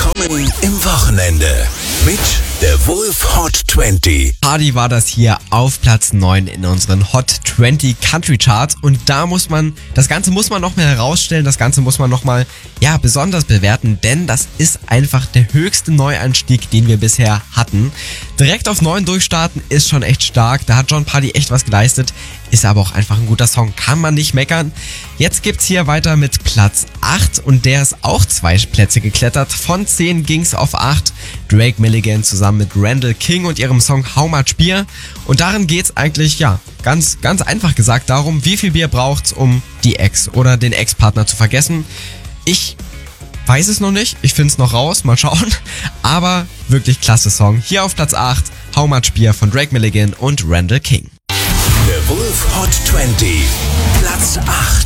Willkommen im Wochenende mit der Wolf Hot 20. Hardy war das hier auf Platz 9 in unseren Hot 20 Country Charts und das Ganze muss man nochmal herausstellen, das Ganze muss man nochmal, besonders bewerten, denn das ist einfach der höchste Neueinstieg, den wir bisher hatten. Direkt auf 9 durchstarten ist schon echt stark, da hat Jon Pardi echt was geleistet, ist aber auch einfach ein guter Song, kann man nicht meckern. Jetzt gibt's hier weiter mit Platz 8 und der ist auch 2 Plätze geklettert, von 10 ging's auf 8. Drake Milligan zusammen mit Randall King und ihrem Song How Much Beer. Und darin geht's eigentlich, ganz einfach gesagt darum, wie viel Bier braucht's, um die Ex oder den Ex-Partner zu vergessen. Ich weiß es noch nicht, ich find's noch raus, mal schauen. Aber wirklich klasse Song. Hier auf Platz 8, How Much Beer von Drake Milligan und Randall King. Der Wolf Hot 20, Platz 8.